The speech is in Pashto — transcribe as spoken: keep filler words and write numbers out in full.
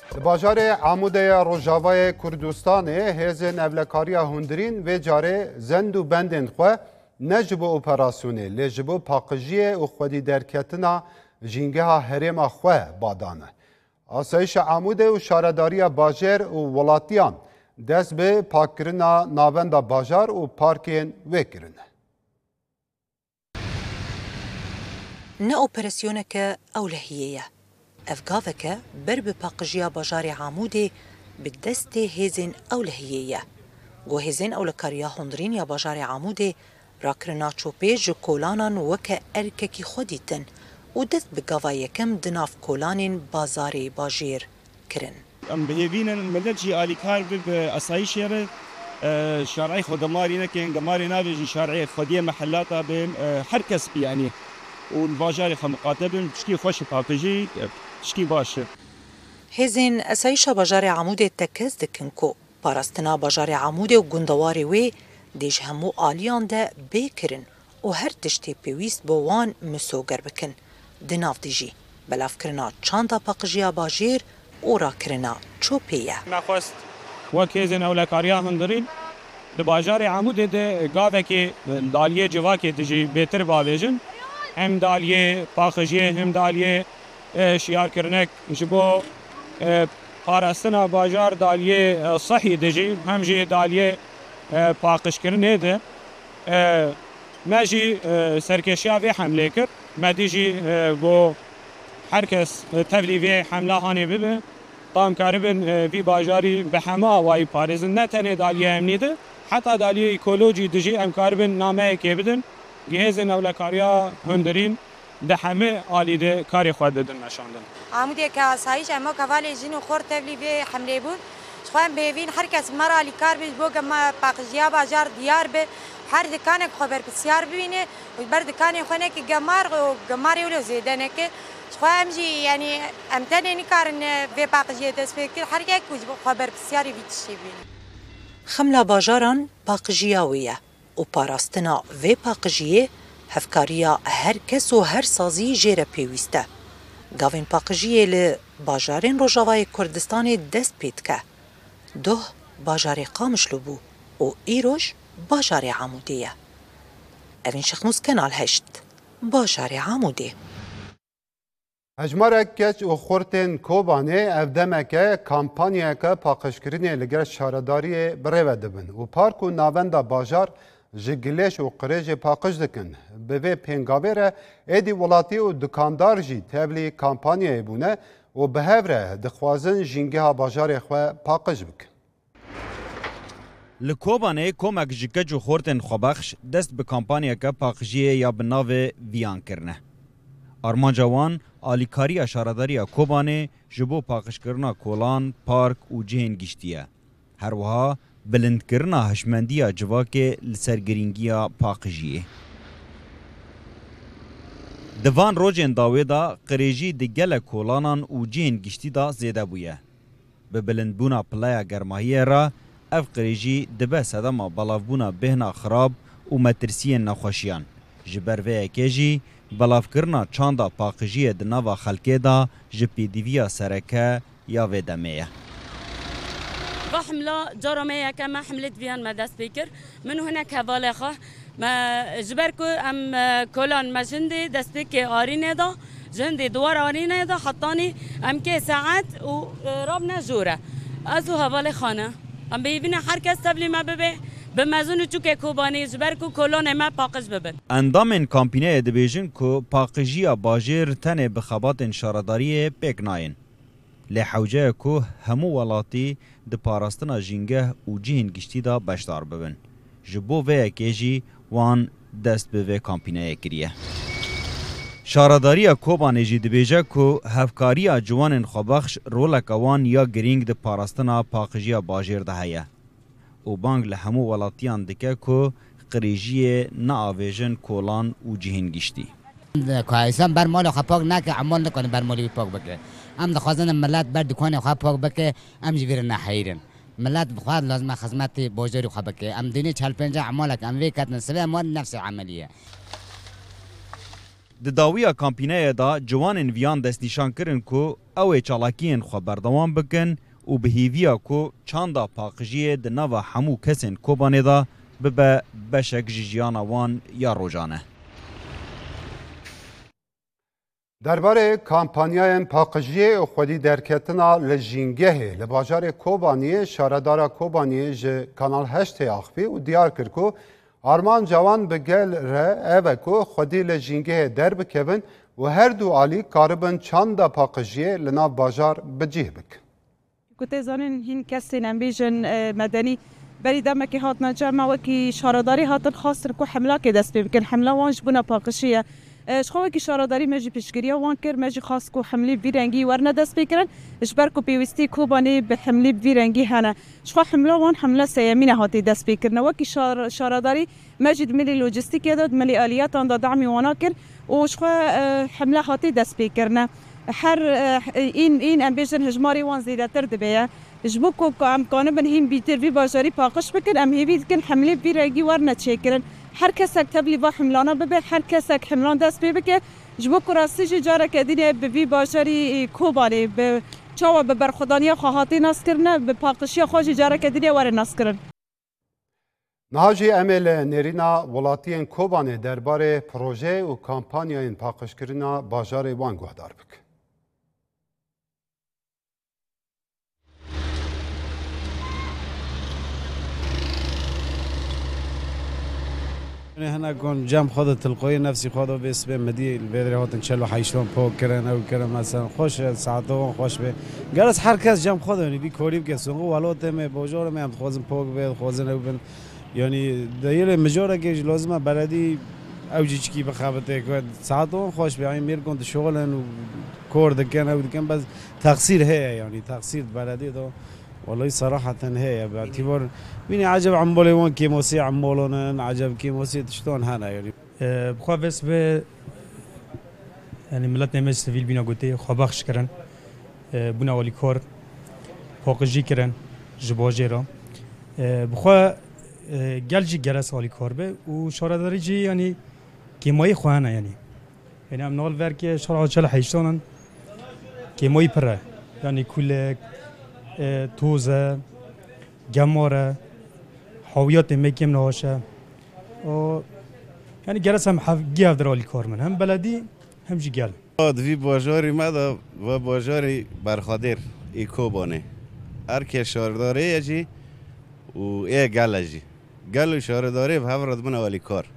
باجار عموده روجاوای کردستان هزین اولکاریا هندرین و جاره زند و بندن خو نجبو اپراسیونه لجبو پاقجیه و خودی درکتنا جینگه ها هرم خو بادانه. آسایش عموده و شارداری باجر و ولاتیان دست به پاکرنا ناوند باجار و پارکین وکرنه. نه اپراسیونه اولهیه. افقافك برب باقجيا باجار عمودي بالدست هزين أولهية و هزين أولكاريا هندرين يا باجار عمودي راكرنا چوبيج كولانا وكا أرككي خوديتن و دست بقافا يكم دناف كولانين بازاري باجير كرن ام بهيبين المدلجي آليكار بأسايش يرد شارعي خدماري نكين قماري نابجي شارعي خدية محلاتها بهم حركس يعني والباجاري خمقاتبن تشكي خوش باقجي تشكي باشه هزين اسايشا باجار عمود تكز دكنكو باراستنا باجار عمود و گندواري وي ديج همو آليان ده بيكرن و هر تشتي بيويست بوان مسوگر بكن دناف ديجي بلاف كرنا چاندا باقجيا باجير و را كرنا چوبيه ما خواست وك هزين اولكاريا هندرين ده باجار عمود ده گاوكي داليه جواكي ديجي بيتر باويجن هم داليه باقجيه هم داليه شیار کرنک جبو پاراستنا باجار دالیه صحی دجی همجی دالیه پاکش کرنه ده ماجی سرکشیا و حمله کرد مدیجی بو هر کس تبلیغ حمله هانی ببه تام کاربن وی باجاری به همه وای پارزن نه تنه دالیه هم نیده حتی دالیه اکولوژی دجی ام کاربن نامه کی بدن گهزن اولکاریا هندرین ده همه آلیده کاری خود دادن نشاندن. عمودی که آسایش اما کوالی جنو خور تبلیغ حمله بود. شخوان بهوین هر کس مرا لی کار بیش بو گم پاکجیا باجار دیار به هر دکان خبر بسیار ببینه و بر دکان خونه که گمار و گماری ولو زیده نکه شخوان جی یعنی امتنه نکارن و پاکجیا دست فکر هر یک خبر بسیاری بیشتر بینه. خملا باجاران پاکجیاویه و پاراستنا و پاکجیه هفکاریا هر کس و هر سازی جیره پیوسته. گاوین پاقجیه ل باجارین روجاوای کردستان دست پید که. دو باجار قامشلو بو و ایروش باجار عمودیه. اوین شخنوس کنال هشت باجار عمودی. هجمارک کچ و خورتن کوبانه افدمکه کامپانیا که پاقشکرینه لگر شارداری بره دبن و پارک و ناوندا باجار جگلیش و قریج پاقش دکن. به وی پنگاوره ایدی ولاتی و دکاندار جی تبلی کامپانیای بونه و به هفره دخوازن جنگه ها باجار خواه پاقش بکن. لکوبانه کمک جکج و خورتن خوبخش دست به کامپانیا که پاقشیه یا بناو ویان کرنه. آرمان جوان آلیکاری اشارداری کوبانه جبو پاقش کرنا کولان، پارک و جهن گشتیه. هر وها بلند کرنا هشمندی جواک لسرگرینگی پاقجیه. دوان روجین داوی دا قریجی دگل کولانان و جین گشتی دا زیده بویه. به بلند بونا پلایا گرماهیه را اف قریجی دبه سدما بلاف بونا بهنا خراب و مترسین نخوشیان. جبر وی اکیجی بلاف کرنا چاندا پاقجیه دناوا خلکه دا جپی دیویا سرکه یا ویدمیه. وحملة جرمية كما حملت فيها المدرسة بكر من هناك هبالخة ما جبركو أم كولان ما جندي دستك آرينه دا جندي دوار آرينه دا حطاني أم كي ساعات ورابنا جورة أزو هبالخانة أم بيبينا حركة سبلي ما ببه بمزون چوك کوبانی جبركو كولان ما باقش ببن اندامن کامپینه دبیجن کو پاقجیا باجر تنه بخبات شارداری پکناین لحوجه کو همو ولاتی د پاراستنا جینگه و جهن گشتی دا بشدار ببن. جبو وی اکیجی وان دست به وی کامپینه کریه. شارداری کوبانه جی دبیجه کو هفکاری جوان خوبخش رولک وان یا گرینگ د پاراستنا پاقجیا باجر ده هیه. او بانگ لهمو ولاتیان دکه کو قریجی ناویژن کولان و جهن گشتی. کوایسان بر مال خو پاک نکه عمل نکنه بر مالی پاک بکه. ام دخوازن ملت بر دکان خو پاک بکه ام جویر نحیرن. ملت بخواد لازم خدمت باجری خو بکه. ام دینی چهل پنجاه عمالک ام وی کتن سبه مال نفس عملیه. د داویا کامپینه دا جوانن ویان دست نشان کرن کو او چالاکین خو بردوام بکن و به هیویا کو چاندا پاقجیه د نوا همو کسین کوبانه دا ببه بشک جیجیانا وان یا روجانه. درباره کامپانیای پاقجیه و خودی درکتنا لجینگه لباجار کوبانیه شاردارا کوبانیه ج کانال هشت آخفی و دیار کرکو آرمان جوان بگل ره اوه کو خودی لجینگه در بکبن و هر دو آلی کاربن چاندا پاقجیه لناف باجار بجیه بک. کتی زنین هین کسی نمیجن مدنی بری دمکی هاتنا جمع وکی شارداری هاتن خاصر کو حمله که دست بکن حمله وانش بنا پاقشیه شخوه که شارداری مجی پیشگیری وان کر مجی خاص کو حمله ویرنگی ورنه دست بکرن اجبر کو پیوستی کوبانی به حمله ویرنگی هنه شخوه حمله وان حمله سیامین هاتی دست بکرن وکی شار شارداری مجید ملی لوجستیک داد ملی آلیات آن دعمی وانا کر و شخوه حمله هاتی دست بکرن هر این این امبیشن هجماری وان زیادتر دبیه جبو کو امکانه بن هیم بیتر وی بازاری پاقش بکن ام هیوی کن حمله ویرنگی ورنه چیکرن هر کس تبلی و حملانه ببه هر کس حملان دست ببکه جبو کو راستی جاره کدینه به وی بازاری کوبانی به چاوا به برخدانی خواهاتی ناس کرنه به پاقشی خوش جاره کدینه ور ناس کرن. نهاجی امل نرینا ولاتین کوبانی درباره پروژه و کامپانیای پاقشکرنا بازار وان گهدار بک. هنا كون جام خود تلقائي نفسي خود بس به مدي البدري هاتن چلو حيشتون پاک کردن او کردن مثلا خوش ساعتون خوش به گرس هر کس جام خود یعنی بی کوریب که سونگو ولات می بازار می هم خوازم پاک به خوازن او بن یعنی دایره مجاره که لازمه بلدی اوجی چکی بخابته که ساعتون خوش به این میر کند شغلن و کار دکن او دکن بس تقصیر هي يعني تقصیر بلدی تو والله صراحة هي باعتبار بيني عجب عمبولي وان كيموسي عمبولون عجب كيموسي تشتون هنا يعني بخوا بس به يعني ملت نمج سویل بینا گوته خوابخش کرن بنا والی کار پاکجی کرن جباجه را بخوا گلجی گرس والی کار به و شارداری جی یعنی کیمایی خوانه یعنی یعنی ام نال ور که شارع چل حیشتانن کیمایی پره یعنی کل توزه گماره حاویات میکیم نهاشه و یعنی گرس هم گیف درالی کار من هم بلدی هم جی گل دوی بازاری مدا و بازاری برخادر ای کوبانه هر که شارداره جی و ای گل جی گل و شارداره و هفراد من والی کار